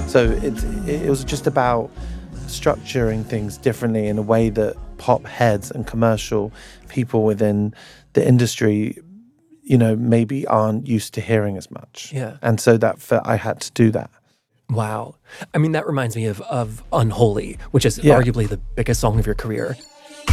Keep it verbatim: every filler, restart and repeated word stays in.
So it, it was just about structuring things differently in a way that pop heads and commercial people within the industry, you know, maybe aren't used to hearing as much. Yeah. And so that felt I had to do that. Wow. I mean, that reminds me of, of Unholy, which is Yeah. arguably the biggest song of your career.